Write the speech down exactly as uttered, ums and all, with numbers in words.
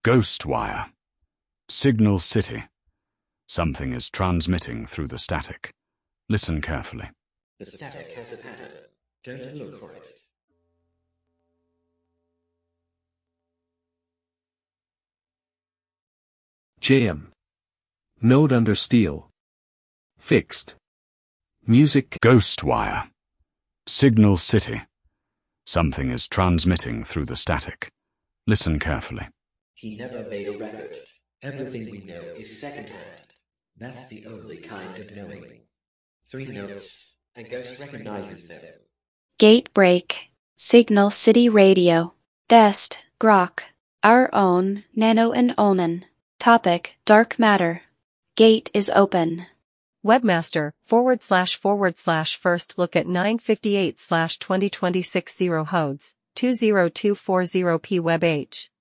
Ghost wire. Signal City. Something is transmitting through the static. Listen carefully. The static has a pattern. Don't look for it. J M. Node under steel. Fixed. Music. Ghost wire. Signal City. Something is transmitting through the static. Listen carefully. He never made a record. Everything we know is secondhand. That's the only kind of knowing. Three notes, and Ghost recognizes them. Gate break. Signal City Radio. Dest, Grok. Our own, Nano and Onan. Topic, Dark Matter. Gate is open. Webmaster, forward slash forward slash first look at nine fifty-eight slash twenty twenty-six zero hodes, two zero two four zero p web h.